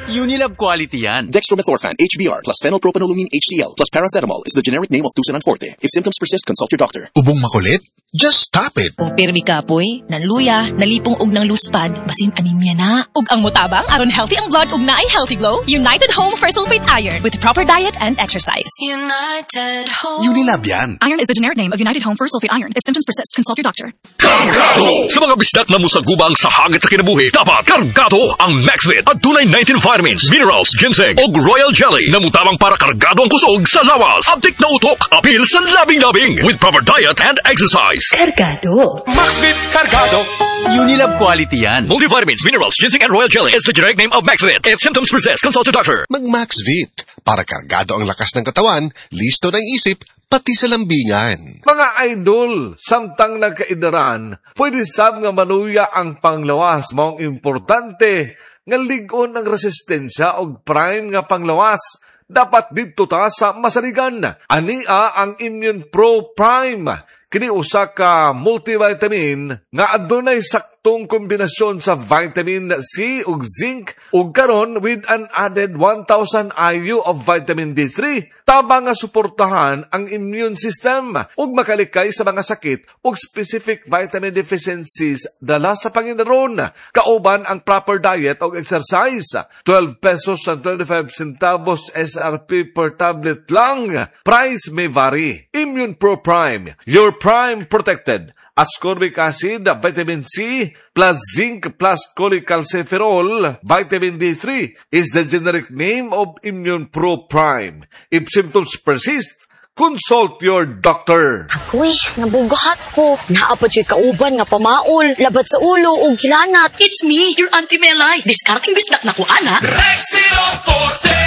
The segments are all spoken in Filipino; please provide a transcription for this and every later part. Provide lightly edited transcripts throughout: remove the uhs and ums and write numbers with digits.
Unilab quality yan. Dextromethorphan HBr plus phenylpropanolamine HCl plus paracetamol is the generic name of Tusinan Forte. If symptoms persist, consult your doctor. Ubong makulit? Just stop it. Kung pirmi kapoy, nanluya, nalipong og ng luspad, basin anemia na. Ug ang mutabang aron healthy ang blood ug naay healthy glow, United Home for Sulfate Iron with proper diet and exercise. United Home. Unilab yan. Iron is the generic name of United Home for Sulfate Iron. If symptoms persist, consult your doctor. Kargado! Sa mga bisdak na musagubang sa hangit sa kinabuhi, dapat kargado ang Maxvit at tunay 19 vitamins, minerals, ginseng o royal jelly na mutabang para kargado ang kusog sa lawas. Aptik na utok, apil sa labing-labing with proper diet and exercise. Kargado. Maxvit Kargado. Unilab quality yan. Multivitamins, minerals, ginseng and royal jelly is the generic name of Maxvit. If symptoms persist, consult your doctor. Mag-Maxvit. Para kargado ang lakas ng katawan, listo ng isip, pati sa lambingan. Mga idol, samtang nagkaidaran, pwede sab nga maluya ang panglawas. Maong importante nga ligon ang resistensya og prime nga panglawas. Dapat dito ta sa masaligan. Ania ang Immune Pro Prime. Kini usa ka multivitamin nga adunay saktong kombinasyon sa vitamin C ug zinc ug karon with an added 1,000 IU of vitamin D3 tabang nga suportahan ang immune system ug makalikay sa mga sakit ug specific vitamin deficiencies dala sa Panginoon. Kauban ang proper diet ug exercise. 12 pesos and 25 centavos SRP per tablet lang. Price may vary. Immune Pro Prime, your prime protected. Ascorbic acid, vitamin C, plus zinc, plus cholecalciferol, vitamin D3 is the generic name of Immune Pro Prime. If symptoms persist, consult your doctor. Ako'y, nabugahat ko. Naapad siya kauban nga pamaol, labat sa ulo o gilanat. It's me, your Auntie Melay. Discarding bisdak na ko, ana. Rexidol Forte!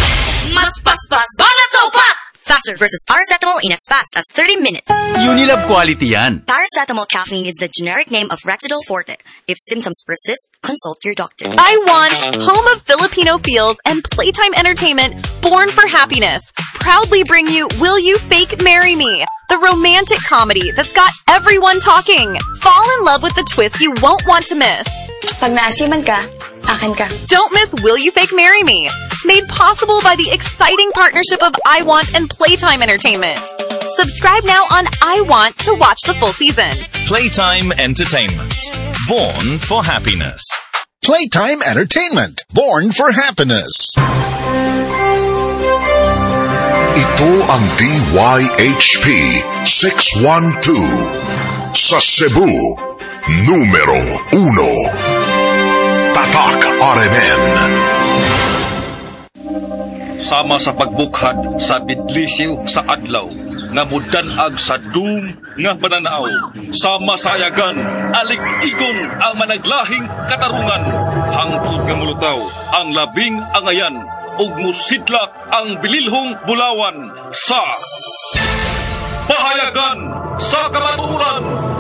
Mas paspas, banat sa upat! Faster versus paracetamol in as fast as 30 minutes. Unilab quality yan. Paracetamol caffeine is the generic name of Rexidol Forte. If symptoms persist, consult your doctor. I want home of Filipino feels and playtime entertainment born for happiness. Proudly bring you Will You Fake Marry Me? The romantic comedy that's got everyone talking. Fall in love with the twist you won't want to miss. Pag naasiman ka, akin ka. Don't miss Will You Fake Marry Me? Made possible by the exciting partnership of iWant and Playtime Entertainment. Subscribe now on iWant to watch the full season. Playtime Entertainment. Born for happiness. Playtime Entertainment. Born for happiness. Ito ang DYHP 612 sa Cebu, numero 1. Tatak RMN. Sama sa pagbukhad sa bidlisiw sa adlaw nga mudanag sa doom nga pananaw, sama sa ayagan alig-igon ang managlahing katarungan, hangtod nga mulutaw ang labing angayan ug musidlak ang bililhong bulawan sa pahayagan sa kamatuoran.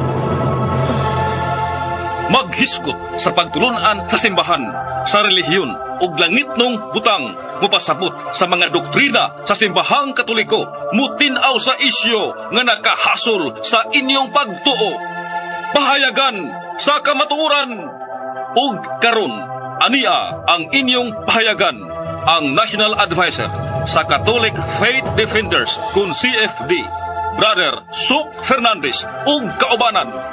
Maghiskot sa pagtulunan sa simbahan, sa relihiyon ug langitnong butang, mupasabot sa mga doktrina sa simbahang Katoliko, mutinaw sa isyu nga nakahasol sa inyong pagtuo. Pahayagan sa kamatuoran ug karon ania ang inyong pahayagan, ang National Advisor sa Catholic Faith Defenders kun CFD, Brother Suk Fernandez ug kaubanan.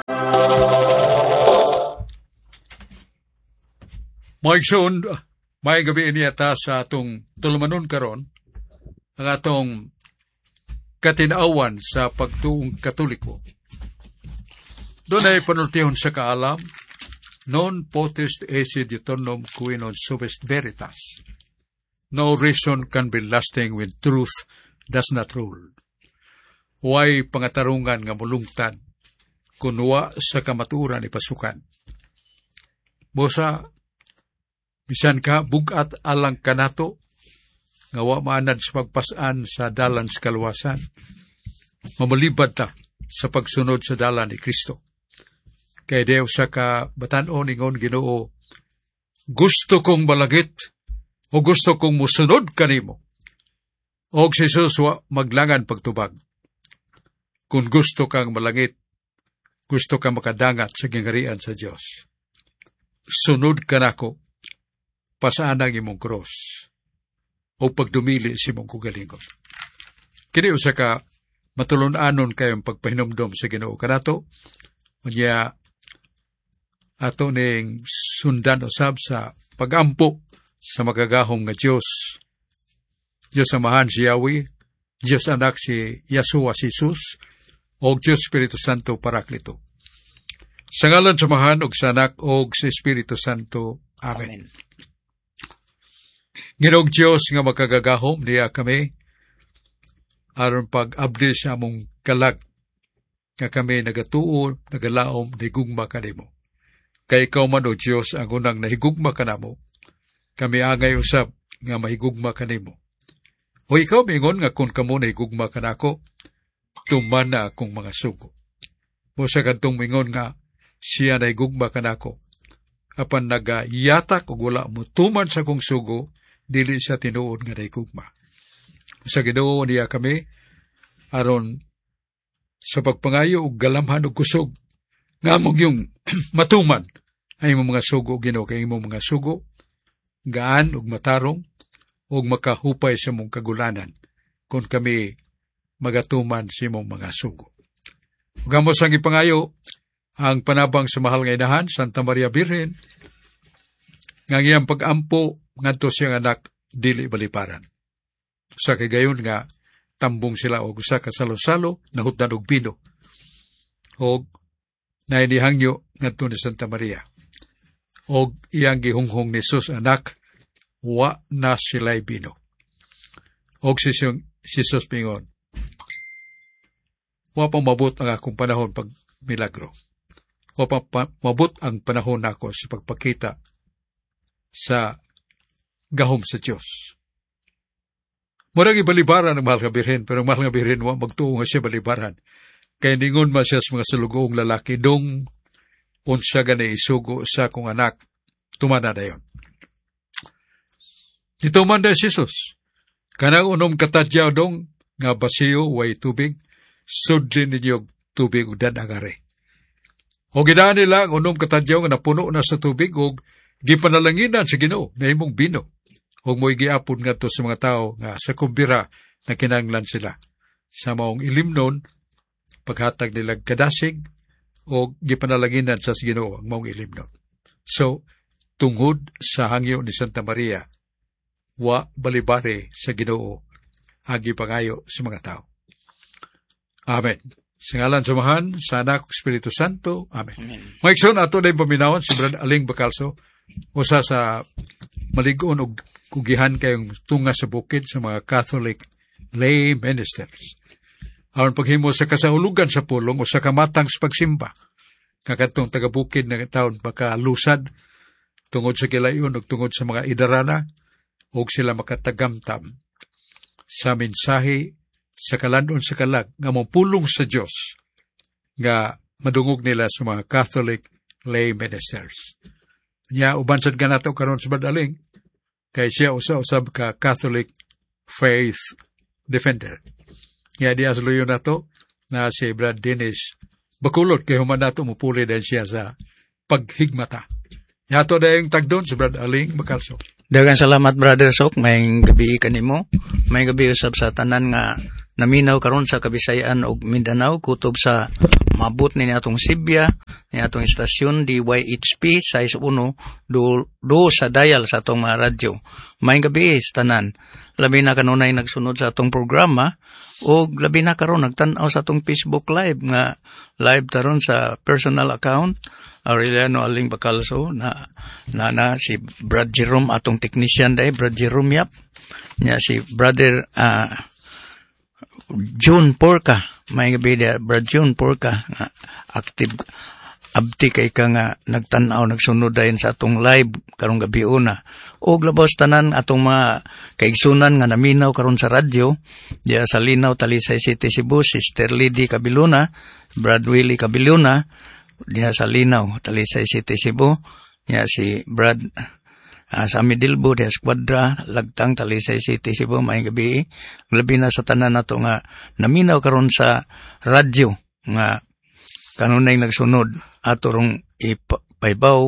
Maigsoon, may gabi iniyata sa atong tulumanon karon ang atong katinawan sa pagtuong Katoliko. Doon ay panultihon sa kaalam, non potest esse diutonum qui non subest veritas. No reason can be lasting when truth does not rule. Huwag pangatarungan nga mulungtad, kunwa sa kamaturan ipasukan. Bosa, bisan ka bugat alang kanato, nga wa maanad sa pagpasan sa dalan sa kaluwasan. Mamalibad ta sa pagsunod sa dalan ni Kristo. Kay Deo sa kabatanon ingon Ginoo, gusto kong malagit o gusto kong musunod kanimo. O si Jesus wa maglangan pagtubag. Kung gusto kang malangit, gusto kang makadangat sa gingharian sa Dios. Sunod ka nako, pasaan ang imong cross o pagdumili sa imong kugalingon. Kini usa ka matulun-anon kayong pagpahinumdom sa Ginoo kanato, unya ato ning sundan usab sa pagampo sa magagahom nga Dios. Dios Amahan si Yahweh, Dios Anak si Yahshua Jesus, o Dios Espiritu Santo Paraklito. Sa ngalan sa Amahan og sa Anak og sa Espiritu Santo. Amen. Ginoong Dios nga makagagahom niya kami aron pag-abdi sa among kalag nga kami nagatuo, nagalaom, nahigugma kanimo. Kay ikaw man o Diyos ang unang nahigugma kanamo, kami angay usab nga mahigugma kanimo. O ikaw mingon nga kung kamo nahigugma kanako, tuman na akong mga sugo. O sa kantong mingon nga siya nahigugma kanako, apan nagayatak o wala mo tuman sa kong sugo, dili sa tinuod nga nahigugma. Sa Ginoo niya kami, aron sa pagpangayo og galamhan og kusog, nga among yung matuman ay imong mga sugo, Ginoo, kay imong mga sugo, gaan og matarong, og makahupay sa mong kagulanan, kung kami magatuman sa imong mga sugo. Ugamos ang ipangayo, ang panabang sa mahal nga inahan, Santa Maria Birhen, nga ngiyang pag-ampo, ngadto siyang anak, dili baliparan. Sa kagayon nga, tambong sila og usa ka salo-salo, nahutdan og bino. Og nainihangyo ngadto ni Santa Maria. Og iyang gihunghong ni Jesus anak, wa na sila'y bino. Og si Jesus pingon, wa pa mabot ang akong panahon pag milagro. Wa pa mabot ang panahon nako sa pagpakita sa gahom sa Diyos. Murag ibalibaran ang mahal nga birhen, pero ang mahal nga birhen wa magtuo nga siya balibaran. Kaya ningon man siya sa mga salugoong lalaki, dong unsa gani isugo sa kong anak, tumana na yun. Dito man na Jesus, kanang unom katadyaw dong, nga basiyo way tubig, sudlin ninyo tubig o danagare. O gidaan nila ang unom katadyaw nga napuno na sa tubig o gipanalanginan sa Ginoo na imong bino. O mo'y giapon nga to sa mga tao nga sa kumbira na kinanglan sila. Sa maong ilimnon, paghatag nilang kadasig, o gipanalanginan sa Ginoo ang maong ilimnon. So, tungod sa hangyo ni Santa Maria, wa balibare sa Ginoo ang ipangayo sa mga tao. Amen. Sa ngalan sa Amahan, sa Anak, Espiritu Santo. Amen. Maikson, ato na yung paminawan si Brad Aling Bacalso, usa sa maligon o kugihan kayong tunga sa bukid sa mga Catholic lay ministers. Aron paghimo sa kasahulugan sa pulong o sa kamatang sa pagsimba, kakatong taga-bukid na taon makalusad, tungod sa kilayon o tungod sa mga idarana, o sila makatagamtam sa mensahe sa kalandon sa kalag, nga mapulong sa Diyos, nga madungog nila sa mga Catholic lay ministers. Nya, ubansad ka nato karon sa Badaling, kay siya usab ka Catholic faith defender. Nga di asluyo na to, na si Brad Dennis Bakulot, kay human nato mupuli din siya sa paghigmata. Yato na yung tagdon si Brad Aling Bacalso. Daghang salamat, Brother Sok. Maying gabi kanimo. May gabi usab sa tanan nga naminaw karon sa Kabisayan ug Mindanao, kutob sa mabot ni atong Sibya, ni atong istasyon DYHP 61 do sa dial sa atong mga radyo. May gabi sa tanan. Labi na kanunay nagsunod sa atong programa o labi na karon nagtan-aw sa atong Facebook Live nga live taron sa personal account Aureliano Aling Bacalso na si Brad Jerome atong technician day, Brad Jerome Yap, nya si Brother June Porca, may gabi dia Brad June Porca nga active abti kay ka nga nagtan-aw nagsunod dayon sa atong live karong gabi una. Og labos tanan atong mga kaigsunan nga naminaw karon sa radyo diya sa Linaw, Talisay City, Cebu, Sister Lady Cabiluna, Brad Willie Cabiluna diya sa Linaw, Talisay City, Cebu, diya si Brad sa Midilbo diya Squadra, Lagtang, Talisay City, Cebu. May gabi labi na sa tanan nato nga naminaw karon sa radyo nga kanunay nagsunod ato rong ipaybaw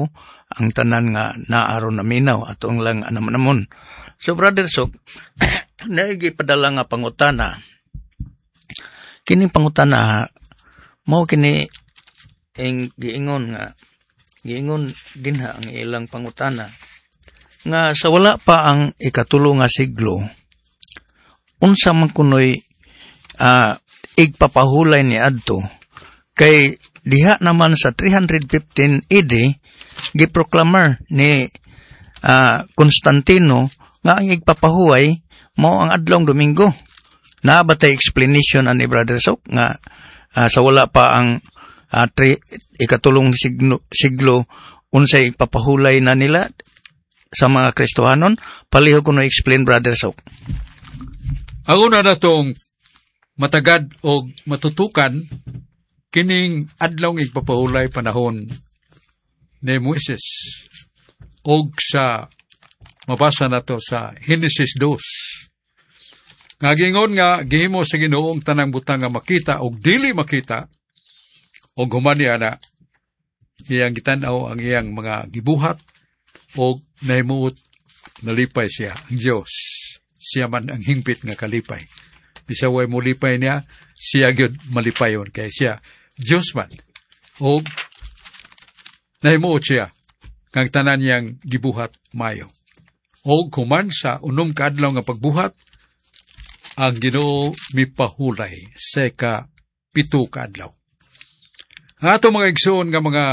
ang tanan nga naaron naminaw atong lang anamon. So Brother Sok, naigipadala nga pangutana. Kining pangutana mao kini giingon dinha ang ilang pangutana nga sa wala pa ang ikatulo nga siglo unsa man kunoy igpapahulay ni adto kay diha naman sa 315 AD giproklamar ni Constantino nga ang igpapahuway mao ang adlong Domingo. Nabatay explanation ani Brother Sok nga sa wala pa ang ikatulong siglo unsay igpapahulay na nila sa mga Kristohanon. Palihog ko no explain Brother Sok. Ang una na tong matagad o matutukan kining adlong igpapahulay panahon ni Moises og sa mabasa na to sa Genesis 2. Nga gingon nga gihimo sa Ginoong tanang butang nga makita og dili makita og human niya na iyang gitanaw ang iyang mga gibuhat og nahimuot nalipay siya ang Dios. Siya man ang hingpit nga kalipay. Bisa way mo lipay niya, siya gyud malipayon kay siya Dios man. Og nahimuot siya kang tanan niyang gibuhat mayo. Og human sa unom ka adlaw nga pagbuhat ang Ginoo mipahulay sa ika-7 ka adlaw. Ang atong mga igsoon nga mga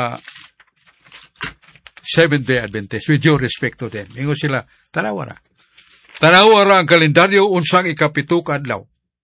Seventh-day Adventist, with due respect to them, ingo sila, tanawara ang kalendaryo unsang ika-7 ka adlaw.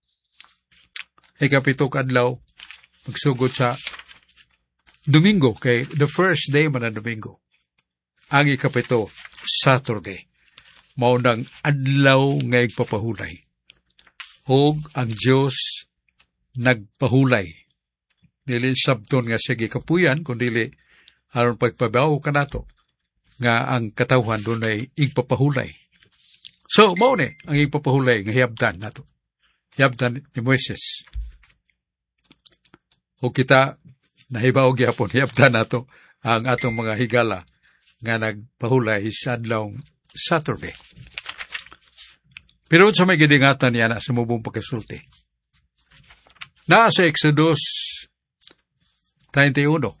Ika-7 ka adlaw, magsugod sa Domingo, kay the first day man na Domingo. Ang ika-7, Saturday, maunang adlaw nga igpapahulay. Og ang Diyos nagpahulay. Dili sabton nga sige kapuyan, kundili aron pagpabaw ka nato nga ang katawhan doon ay igpapahulay. So, mao ni ang igpapahulay nga hiyabdan nato. Hiyabdan ni Moises. O kita nahibaw gyapon hiyabdan nato ang atong mga higala nga nagpahulay sa adlaw Saturday. Pero sa may gidingatan niya na sa mubong pagkasulti. Sa Exodus 31,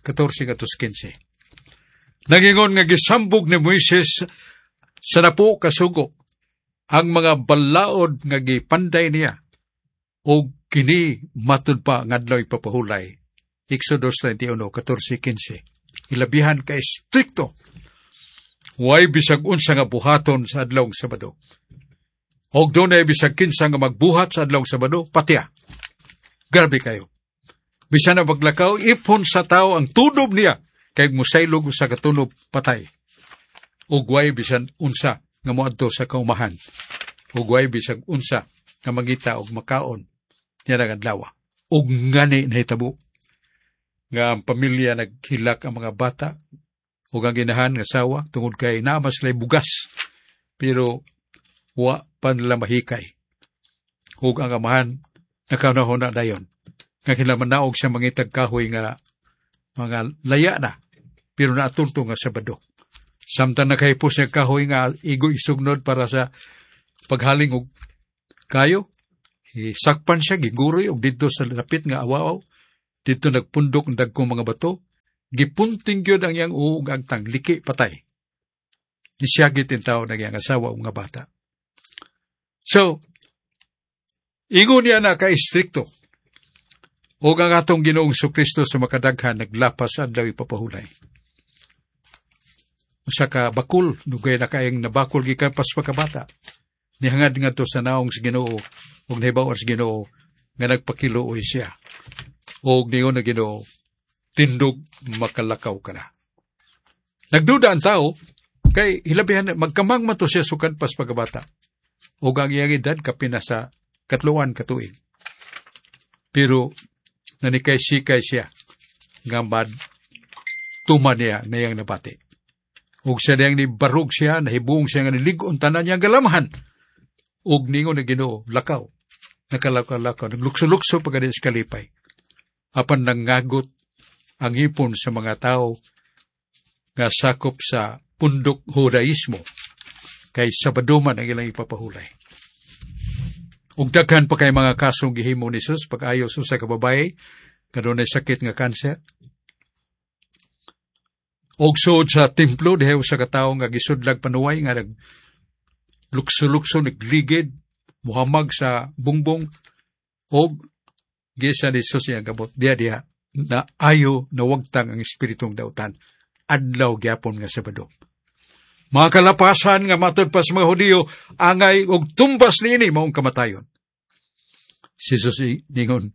14-15. Nagingon nga gisambog ni Moises sa napo kasugo ang mga balaod nga gipanday niya o kini matud pa ngadlaw ipapahulay. Exodus 31, 14-15. Ilabihan ka strikto. Way bisag unsa nga buhaton sa adlawng Sabado. Og doon ay bisag kinsa nga magbuhat sa adlawng Sabado, patiya. Grabe kayo. Bisan na maglakaw, ipon sa tao ang tunob niya, kay musaylog sa katunob patay. Og way bisan unsa nga moadto sa kaumahan. Og way bisag unsa nga mangita og makaon niya nagadlawa. Og ngani nahitabo nga ang pamilya naghilak ang mga bata og ang ginahan nga sawa tungod kay naamas lay bugas. Pero wa pa nila mahikay. Ug ang amahan, nakaunahon na dayon. Nga kinamanaog siya mangitag kahoy nga mga laya na, pero naatulto nga Sabado. Samtang nakahipos siya kahoy nga igo isugnod para sa paghaling og kayo, isakpan siya, giguroy, og dito sa lapit nga awaw, dito nagpundok ng dagkong mga bato, gipunting yun ang iyang uog agtang, liki patay. Nisyagit yung tao ng iyang asawa o nga bata. So, ingon niya na ka-istrikto. O ang atong Ginoong Kristo sa makadaghan naglapas adlaw ipapahulay. Usa ka bakul, nugay na kayang nabakul gikapas pagkabata. Nihangad nga to sa naong sa Ginoo, o nahibaw sa Ginoo, nga nagpakiluoy siya. O niyon na Ginoo, tindog makalakaw ka na. Nagduda ang tao, kay hilabihan, magkamang mato siya sukad pas pagkabata. O ang iyang edad kapina sa 3 katuig. Pero nanikay-sikay siya nga tuman niya na iyang nabati. Og siya niyang nibarog siya, nahibuong siya nga niligon tanan niyang galamahan. Og ningon na Ginoo, lakaw. Nakalakaw-lakaw, naglukso-lukso pagkada iskalipay. Apan nangagot ang ipon sa mga tao nga sakop sa pundok Judaismo, kay Sabado man ang ilang ipapahulay. Ug daghan pa kay mga kasong gihimo ni Jesus pag-ayo sa kababaye kadunay sakit nga kanser. Og suod sa templo dihay usa ka tawo nga gisudlag panuway nga nag lukso-lukso nagligid muhamag sa bungbong og gisa ni Jesus yang gabot dia na ayo na wagtang ang espiritong dautan adlaw gyapon nga Sabado. Mga kalapasan nga matod pa sa mga Hudiyo, angay og tumbas niini maong kamatayon. Si Jesus ningon,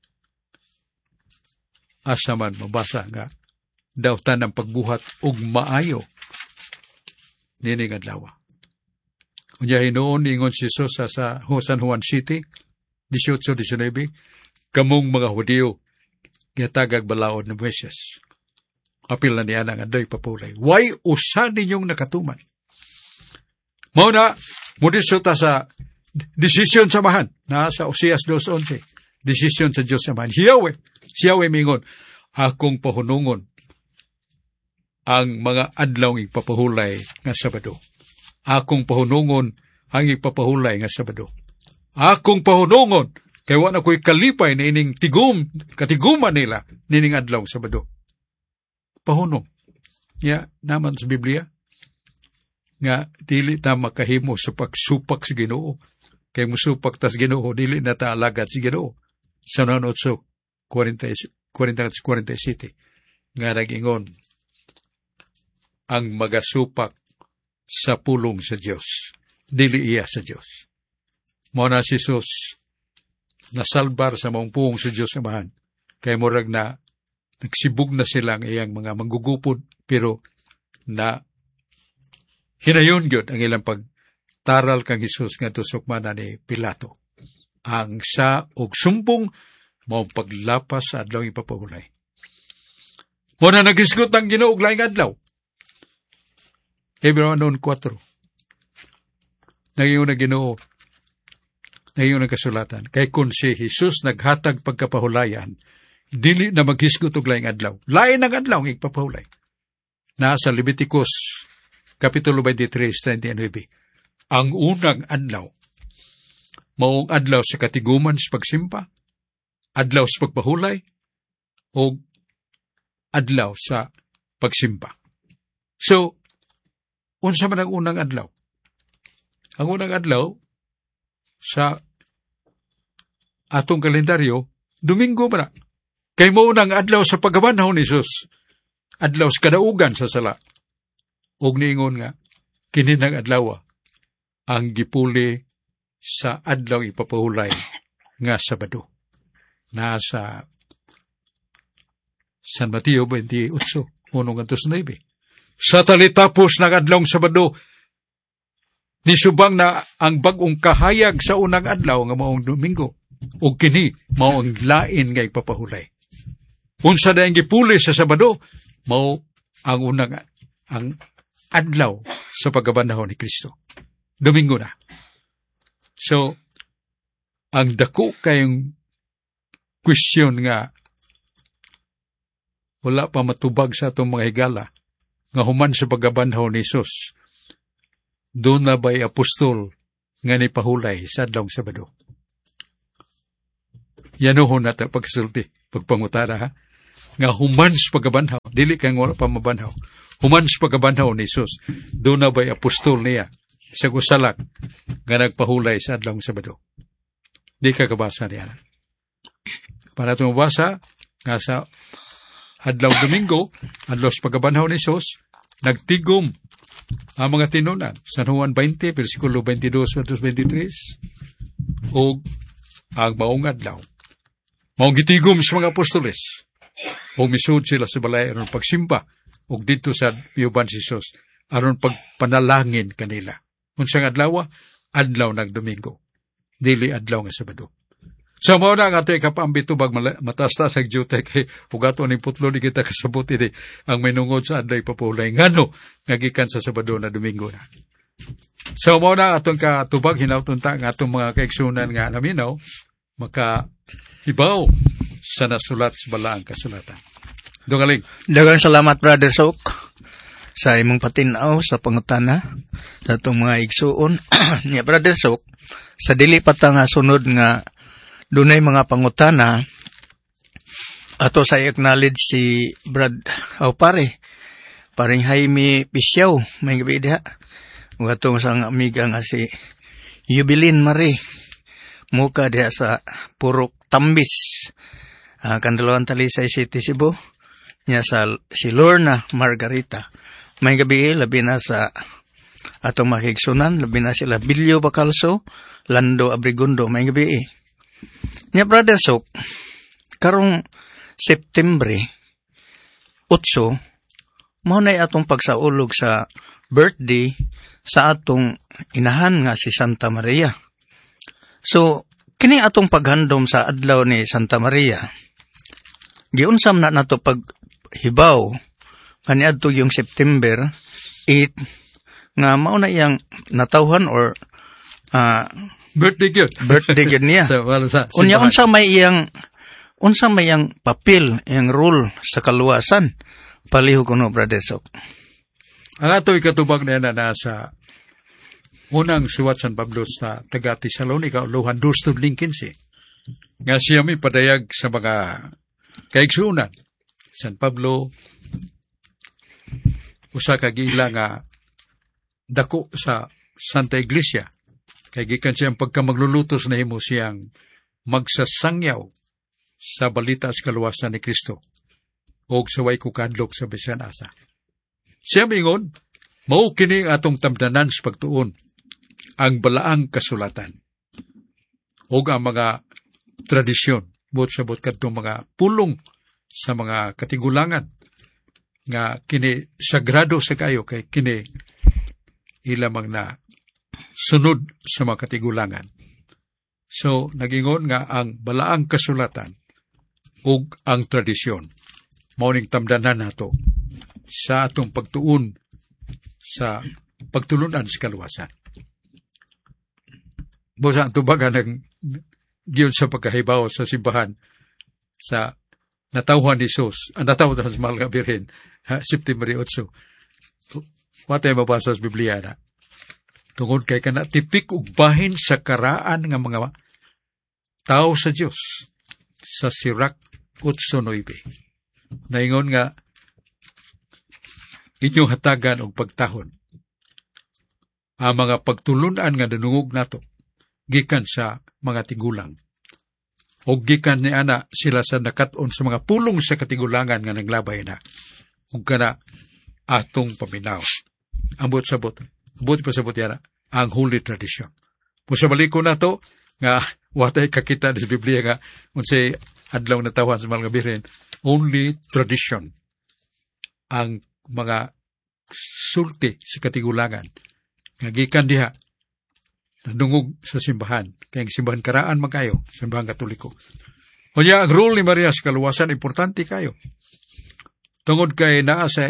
asa man mabasa nga, dautan ng pagbuhat og maayo niini nga adlaw. Unya hinoon ningon si Jesus sa San Juan City, 18-19, kamong mga Hudiyo, gatagag balaod na Moises. Apil na niya nga doy papulay. Why usa ninyong nakatuman? Mao na, mudisuta sa desisyon samahan na sa Oseas 2:11. Desisyon sa Diyos samahan. Siyawe mingon, akong pahunungon ang mga adlaw ng ipapahulay nga Sabado. Akong pahunungon ang ipapahulay nga Sabado. Akong pahunungon, kaya wala ko'y kalipay na ining katiguman nila nining adlaw Sabado. Pahunong. Naman sa Biblia, nga dili ta makahimo sa pagsupak sa Ginoo. Kay musupak tas Ginoo, dili na ta alagad si Ginoo. Sa 9:47, nga nagingon, ang magasupak sa pulong sa Diyos, dili iya sa Diyos. Mao na si Jesus nasalbar sa maong puong sa Diyos amahan. Kay murag na nagsibug na silang iyang mga manggugupod, pero na hinayon gyud ang ilang pagtaral kang Jesus nga tusukmana ni Pilato. Ang sa og sumpong mao paglapas sa adlaw ipapahulay. Muna nagisgot ang Ginoo og laing adlaw. Hebreo 4. Nagingon na Ginoo, nagingon ang kasulatan, kay kun si Jesus naghatag pagkapahulayan, dili na maghisgot og laing adlaw. Lain ang adlaw ang ipapahulay. Nasa Leviticus Kapitulo 23:39. Ang unang adlaw, maong adlaw sa katiguman sa pagsimpa, adlaw sa pagpahulay, o adlaw sa pagsimpa. So, unsa man ang unang adlaw? Ang unang adlaw sa atong kalendaryo, Domingo ba na? Kay mo nang adlaw sa pagkabanhaw ni Jesus, adlaw sa kadaugan sa sala. Og niingon nga, kininang adlaw ang gipuli sa adlaw ipapahulay nga Sabado. Nasa San Mateo 28:1-9. Sa talitapos ng adlaw Sabado, nisubang na ang bagong kahayag sa unang adlaw nga maong Domingo. O kini mao ang lain nga ipapahulay. Unsa na ang gipuli sa Sabado, mao ang unang ang adlaw sa pagkabanhaw ni Kristo. Domingo na. So, ang dako kayong question nga wala pa matubag sa atong mga higala nga human sa pagkabanhaw ni Jesus, doon na ba'y apostol nga ni pahulay sa adlaw Sabado? Yanuhon natin pagkasulti, pagpangutara ha? Nga human sa pagkabanhaw, dili kang wala pa mabanhaw. Human sa pagkabanhaw ni Jesus, doon na ba'y apostol niya sa gusalak nga nagpahulay sa adlaw Sabado? Di ka kabasa niya. Para itong mabasa, nga sa adlaw Domingo, adlaw sa pagkabanhaw ni Jesus, nagtigom ang mga tinunan. San Juan 20, versikulo 22-23, o ang maong adlaw. Maong gitigom sa mga apostoles, o misud sila sa balay aron pagsimba, o dito sa piuban si Jesus, aron pagpanalangin kanila. Unsang adlaw? Adlaw ng Domingo. Dili adlaw nga Sabado. Sa mao na nga tayo kapambitubag matastas ang duty kay hugato ning putlo ni kita kasabuti ni ang minungod sa adlaw ipapahulay ngano ngagikan sa Sabado na Domingo na. So mao na atong katubag hinawton ta nga atong mga kaigsunan nga naminaw makahibaw sa nasulat sa balaang kasulatan. Dungaling. Daghang salamat Brother Sok. sa imong patinaw sa pangutana sa itong mga igsuon. Nya Brother Sok, sa dili pa ta nga sunod nga dunay mga pangutana, ato sa i-acknowledge si Brad paring Jaime Pisyaw, may gabi diha. Ug atong sang amiga nga si Yubilin Marie, muka diha sa Purok Tambis, Kandalawan Talisay City, Cebu. Nya si Lorna Margarita, may gabi, labi na sa atong makigsunan, labi na sila Bilyo Bacalso, Lando Abrigondo, may gabi. Nya Brother Sok, karong September 8, mao nay atong pagsaulog sa birthday sa atong inahan nga si Santa Maria. So, kini atong paghandom sa adlaw ni Santa Maria, giunsam na nato paghibaw kaniadto yung September 8 nga mao na iyang natawhan or birthday gyud niya. Unya unsa may iyang papel, iyang role sa kaluwasan, palihog kuno Brother Sok. Ang ato ikatubag na nasa unang suwat San Pablo sa taga Tesalonica, Luhan 2:15, nga siya may padayag sa mga kaigsunan. San Pablo, usa ka gila nga dako sa Santa Iglesia, kay gikan siyang pagkamaglulutos na himo siyang magsasangyaw sa balita sa kaluwasan ni Kristo o sa way kukadlok sa bisan asa. Siya mingon, mao kini atong tamdanan sa pagtuon, ang balaang kasulatan o ang mga tradisyon, bot sa bot kadtong mga pulong sa mga katigulangan nga kini sagrado sa kayo, kay kini ilamang na sunod sa mga katigulangan. So, nagingon nga ang balaang kasulatan ug ang tradisyon mauning tamdanan nato sa atong pagtuon sa pagtulunan sa kaluwasan. Busa ang tubagan ng giyon sa pagkahibaw sa simbahan sa natawhan ni Jesus, ang natawhan sa mahal nga Birhen, September 8. Watay mabasa sa Biblia na. Tungod kay kana tipik ug bahin sa karaan nga mga tao sa Dios sa Sirak 8:9. Naingon nga inyong hatagan og pagtahon ang mga pagtulunan nga nanungog nato gikan sa mga tigulang. O gikan ni ana sila sa nakat-on sa mga pulong sa katigulangan nga naglabay na. Ug kana atong paminaw. Ambot sabot yana ang holy tradition. Musa baliko na to nga watay kakita sa Biblia nga unsay adlaw na tawhan sa mga Birhen, only tradition ang mga sulti sa katigulangan nga gikan diha nadungog sa simbahan, kaya simbahan karaan magkayo, simbahan Katoliko. Unya, ang role ni Maria sa kaluwasan, importante kayo. Tungod kay naa sa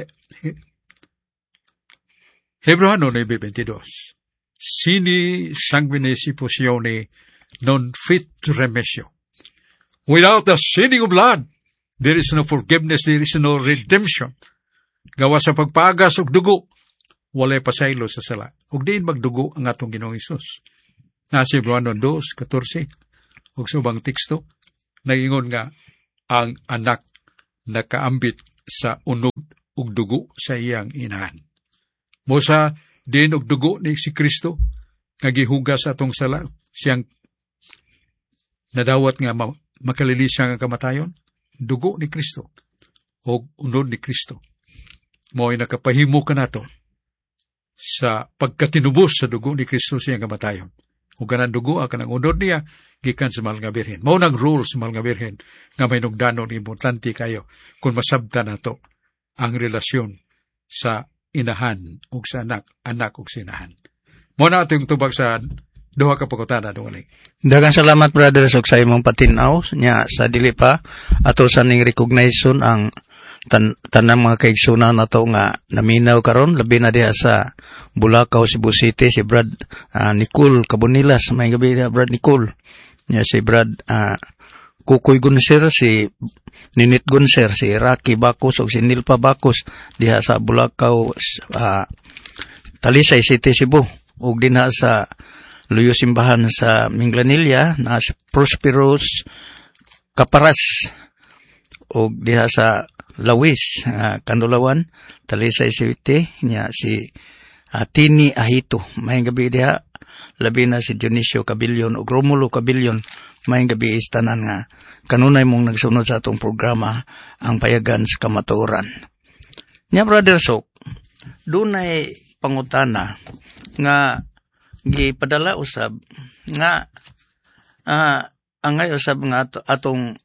Hebrano 9:22, sini sanguine sipusione non fit remesio. Without the shedding of blood, there is no forgiveness, there is no redemption. Gawa sa pagpagas og dugo, walay pasaylo sa sala. Ug diin magdugo ang atong Ginoong Hesus. Nasa Hebrano 2:14, ug sa ubang teksto, nagingon nga ang anak nakaambit sa unod ug dugo sa iyang inahan. Mosa din og dugo ni si Kristo nga gihugas sa atong sala, siyang nadawat nga makalilis siya nga kamatayon, dugo ni Kristo o unod ni Kristo. Mo'y nakapahimo ka nato sa pagkatinubos sa dugo ni Kristo siyang kamatayon. O kanang dugo, kanang unod niya, gikan sa mahal nga Birhen. Mao nang rule sa mahal nga Birhen nga may nugdanon importante kayo kung masabta nato ang relasyon sa inahan ug sa anak ug sa inahan. Mao na atong tubag sa duha ka pagkutana dungaling. Daghang salamat Brother Sok sa imong patinaw nya sa dili pa ato sa ning recognition ang tanang mga kaigsunan nato nga naminaw karon labi na diha sa Bulacau, Cebu City, si Brad Nicole Cabonilas. May gabi diha Brad Nicole. Nya si Brad Kukoy Gunser, si Ninit Gunser, si Rocky Bacos, o si Nilpa Bacos, diha sa Bulacau, Talisay City, Cebu, o dinha sa Luyo Simbahan sa Minglanilla, na si Prosperous Caparas, o diha sa Lawis, Kanulawan, Talisay City, niya si Tini Ahito. May gabi diha, labi na si Dionisio Cabillon o Romulo Cabillon. May gabi istanan nga kanunay mong nagsunod sa atong programa ang payagan sa kamatuoran. Nya Brother Sok, dunay pangutana nga gipadala usab nga angay usab nga atong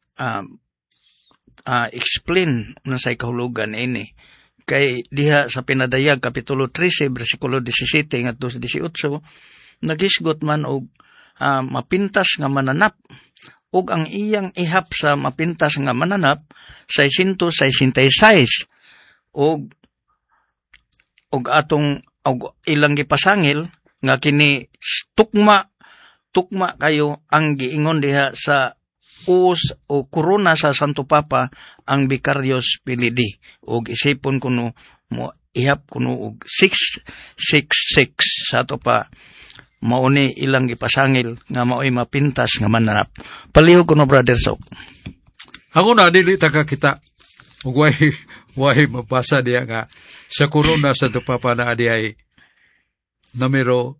explain na sa kahulugan ini kay diha sa pinadayag kapitulo 13 bersikulo 17 ngadto sa 18 nagisgot man og mapintas nga mananap ug ang iyang ihap sa mapintas nga mananap 666 ug atong ilang gipasangil nga kini tukma kayo ang giingon diha sa us o korona sa Santo Papa ang Vicarious Pilidi ug isipon kuno mo ihap kuno og 666 sa ato pa mauni ilang gipasangil nga mao'y mapintas nga mananap. Palihog ko no Brother Sok. Ako na dili ta kita ug way mabasa diya nga sa korona sa Papa na adi ay numero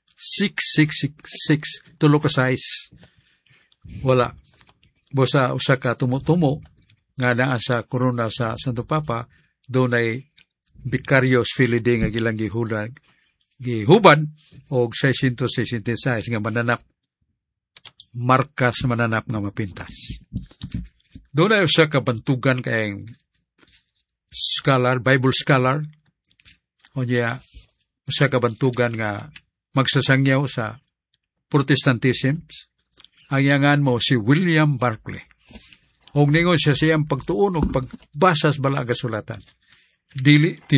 6666 tulo ka size. Wala. Bosa usa ka tumutumo nga naa sa korona sa Santo Papa doon ay Vicarious Filidi nga gilang gihubad og 666 nga mananap markas mananap nga mapintas. Doon ay usa ka bantugan kay scholar, Bible scholar, o niya usa ka bantugan nga magsasangyaw sa Protestantism. Ang yangan mo si William Barclay. Og ningon siya siyang pagtuon og pagbasa sa balaga sulatan. Dili